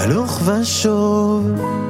הלוך ושוב.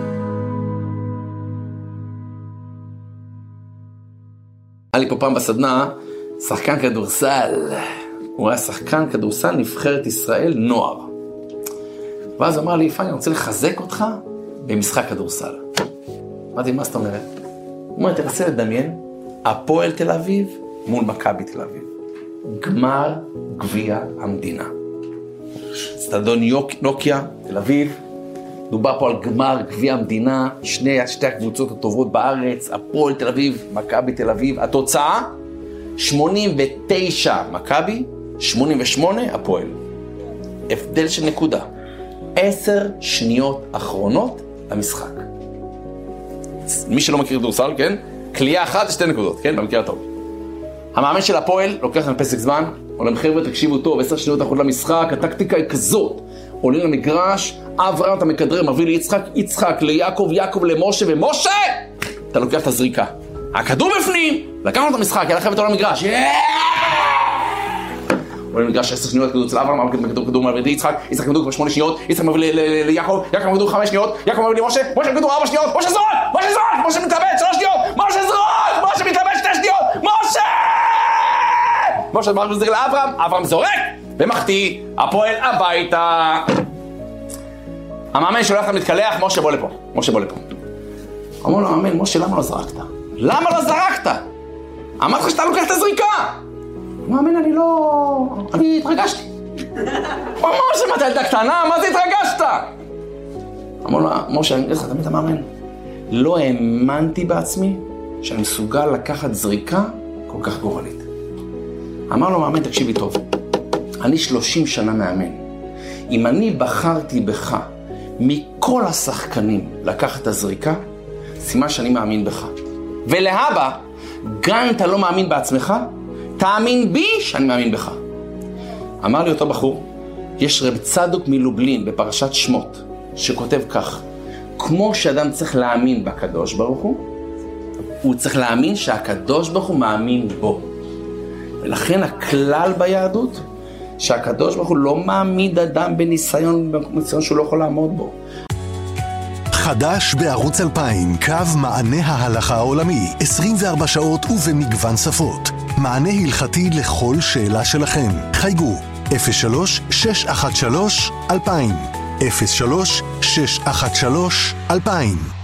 היה לי פה פעם בסדנה שחקן כדורסל. הוא היה שחקן כדורסל נבחרת ישראל נוער. ואז הוא אמר לי, פאני, אני רוצה לחזק אותך במשחק כדורסל. אמרתי, מה זאת אומרת? הוא אומר, תנסה לדמיין, הפועל תל אביב מול מכבי תל אביב. גמר גביע המדינה. אצטדיון נוקיה, תל אביב. דובר פה על גמר גביע המדינה, שתי הקבוצות הטובות בארץ, הפועל תל אביב, מכבי תל אביב. התוצאה, 89 מכבי, 88 הפועל. הבדל של נקודה. 10 שניות אחרונות למשחק. מי שלא מכיר כדורסל, כן? קליעה אחת, 2 נקודות, כן? במקרה הטוב. המאמן של הפועל לוקח לנו פסק זמן, עולם חבר'ה, תקשיבו טוב, 10 שניות אחרונות למשחק, הטקטיקה היא כזאת. עולים למגרש, אברהם אתה מקדרר, מביא לי יצחק, ליעקב, יעקב למשה, ומשה! אתה לוקח את הזריקה. הכדור בפנים, לקחנו את המשחק, יאללה חבר'ה, עולה למגרש. עולה למגרש 10 שניות, כדור אצל אברהם, כדור מביא לי יצחק כדור כבר 8 שניות, יצחק מביא לי ליעקב, יעקב כדור 5 שניות, יעקב מביא לי משה כדור 4 שניות, משה זרוק, משה מתאבד 3 שניות, משה זרוק, משה מתאבד 2 שניות, משה מחזיר לאברהם, אברהם זורק, ומחטיא, הפועל הביתה. המאמן שולח למתקלח, משה בוא לפה. אמרו לו, המאמן, משה, למה לא זרקת? למה לא זרקת? אמרתי לך שאתה לוקח את הזריקה. המאמן, אני התרגשתי. משה, מה אתה ילדה קטנה? מה זה התרגשת? אמרו לו, משה, אני אגיד לך, תמיד המאמן. לא האמנתי בעצמי שאני מסוגל לקחת זריקה כל כך גורלית. אמר לו, מאמן, תקשיבי טוב. אני 30 שנה מאמן. אם אני בחרתי בך מכל השחקנים לקחת את הזריקה, סימן שאני מאמין בך. ולהבא, גם אם אתה לא מאמין בעצמך, תאמין בי שאני מאמין בך. אמר לי אותו בחור, יש רב צדוק מלובלין בפרשת שמות, שכותב כך, כמו שאדם צריך להאמין בקדוש ברוך הוא צריך להאמין שהקדוש ברוך הוא מאמין בו. ולכן הכלל ביהדות, שהקדוש ברוך הוא לא מעמיד אדם בניסיון שהוא לא יכול לעמוד בו. חדש בערוץ 2000, קו מענה ההלכה העולמי, 24 שעות ובמגוון שפות. מענה הלכתי לכל שאלה שלכם. חייגו 03-613-2000 03-613-2000